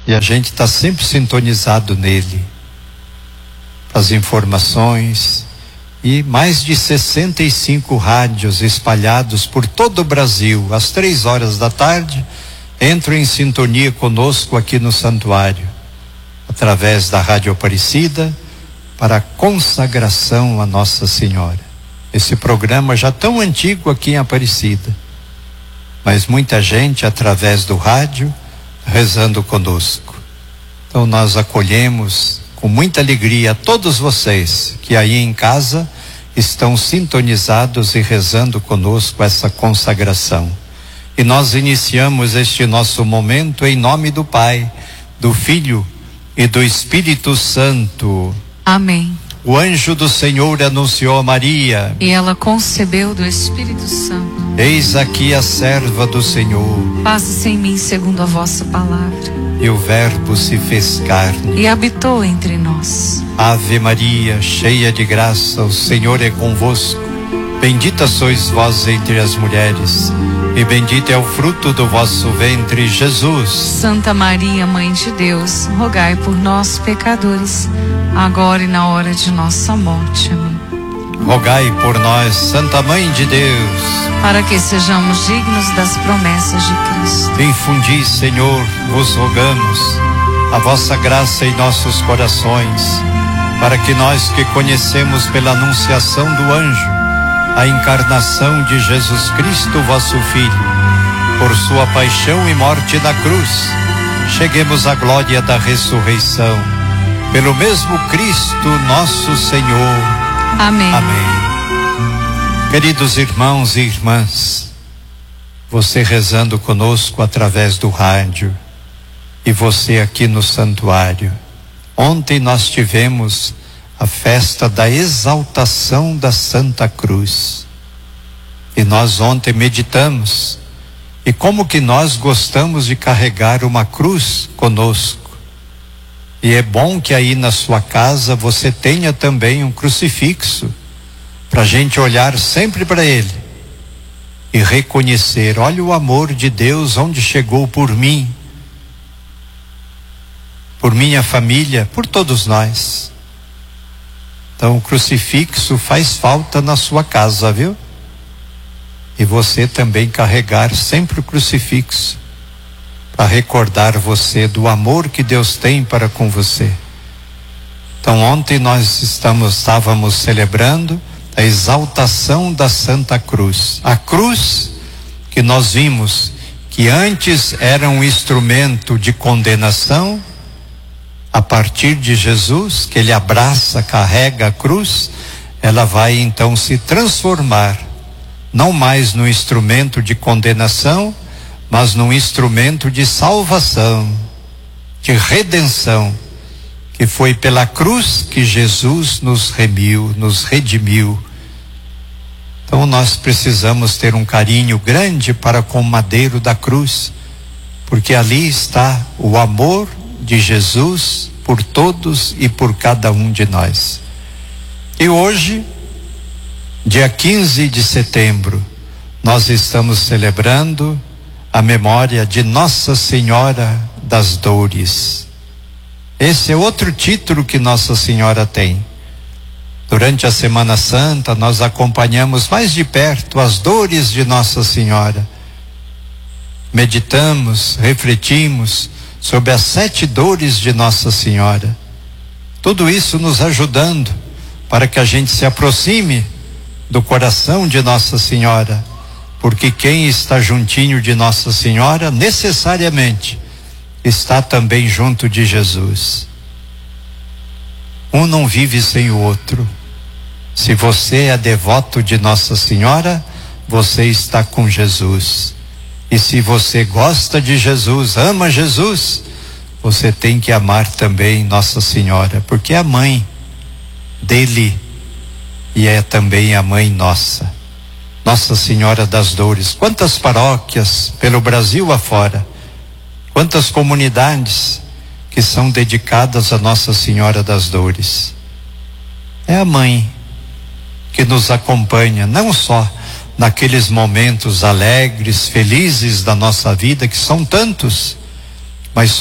E a gente está sempre sintonizado nele. As informações e mais de 65 rádios espalhados por todo o Brasil, às 3 horas da tarde, entram em sintonia conosco aqui no santuário, através da Rádio Aparecida, para a consagração a Nossa Senhora. Esse programa já tão antigo aqui em Aparecida, mas muita gente através do rádio rezando conosco. Então nós acolhemos com muita alegria todos vocês que aí em casa estão sintonizados e rezando conosco essa consagração. E nós iniciamos este nosso momento em nome do Pai, do Filho e do Espírito Santo. Amém. O anjo do Senhor anunciou a Maria, e ela concebeu do Espírito Santo. Eis aqui a serva do Senhor. Faça-se em mim segundo a vossa palavra. E o Verbo se fez carne e habitou entre nós. Ave Maria, cheia de graça, o Senhor é convosco. Bendita sois vós entre as mulheres, e bendito é o fruto do vosso ventre, Jesus. Santa Maria, Mãe de Deus, rogai por nós, pecadores, agora e na hora de nossa morte. Amém. Rogai por nós, Santa Mãe de Deus, para que sejamos dignos das promessas de Cristo. Infundi, Senhor, vos rogamos, a vossa graça em nossos corações, para que nós que conhecemos pela anunciação do anjo a encarnação de Jesus Cristo, vosso Filho, por sua paixão e morte na cruz, cheguemos à glória da ressurreição. Pelo mesmo Cristo nosso Senhor. Amém. Amém. Queridos irmãos e irmãs, você rezando conosco através do rádio e você aqui no santuário. Ontem nós tivemos a festa da exaltação da Santa Cruz. E nós ontem meditamos e como que nós gostamos de carregar uma cruz conosco. E é bom que aí na sua casa você tenha também um crucifixo, para a gente olhar sempre para ele e reconhecer, olha o amor de Deus onde chegou por mim, por minha família, por todos nós. Então o crucifixo faz falta na sua casa, viu? E você também carregar sempre o crucifixo, para recordar você do amor que Deus tem para com você. Então ontem nós estávamos celebrando a exaltação da Santa Cruz. A cruz que nós vimos que antes era um instrumento de condenação, a partir de Jesus, que ele abraça, carrega a cruz, ela vai então se transformar, não mais no instrumento de condenação, mas num instrumento de salvação, de redenção, que foi pela cruz que Jesus nos remiu, nos redimiu. Então nós precisamos ter um carinho grande para com o madeiro da cruz, porque ali está o amor de Jesus por todos e por cada um de nós. E hoje, dia 15 de setembro, nós estamos celebrando a memória de Nossa Senhora das Dores. Esse é outro título que Nossa Senhora tem. Durante a Semana Santa, nós acompanhamos mais de perto as dores de Nossa Senhora. Meditamos, refletimos sobre as 7 dores de Nossa Senhora. Tudo isso nos ajudando para que a gente se aproxime do coração de Nossa Senhora, porque quem está juntinho de Nossa Senhora necessariamente está também junto de Jesus. Um não vive sem o outro. Se você é devoto de Nossa Senhora, você está com Jesus. E se você gosta de Jesus, ama Jesus, você tem que amar também Nossa Senhora, porque é a mãe dele e é também a mãe nossa. Nossa Senhora das Dores. Quantas paróquias pelo Brasil afora, quantas comunidades que são dedicadas a Nossa Senhora das Dores. É a mãe que nos acompanha, não só naqueles momentos alegres, felizes da nossa vida, que são tantos, mas